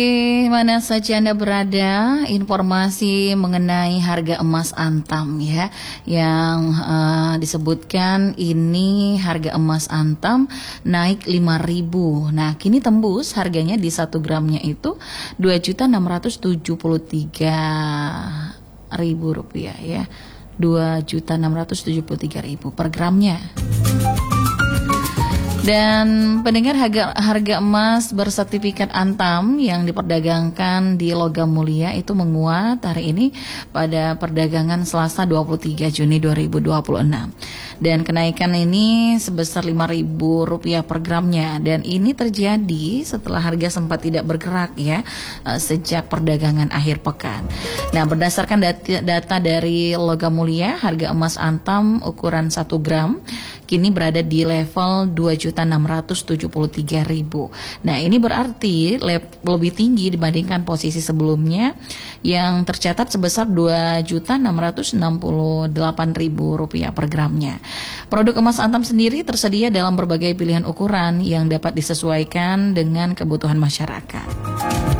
Mana saja Anda berada, informasi mengenai harga emas Antam ya, yang disebutkan ini harga emas Antam naik 5.000. Nah, kini tembus harganya di 1 gramnya itu 2.673.000 rupiah ya. 2.673.000 per gramnya. Dan pendengar, harga emas bersertifikat Antam yang diperdagangkan di Logam Mulia itu menguat hari ini pada perdagangan Selasa 23 Juni 2026. Dan kenaikan ini sebesar Rp5.000 per gramnya, dan ini terjadi setelah harga sempat tidak bergerak ya sejak perdagangan akhir pekan. Nah, berdasarkan data dari Logam Mulia, harga emas Antam ukuran 1 gram kini berada di level 2.673.000. Nah, ini berarti lebih tinggi dibandingkan posisi sebelumnya yang tercatat sebesar Rp2.668.000 per gramnya. Produk emas Antam sendiri tersedia dalam berbagai pilihan ukuran yang dapat disesuaikan dengan kebutuhan masyarakat.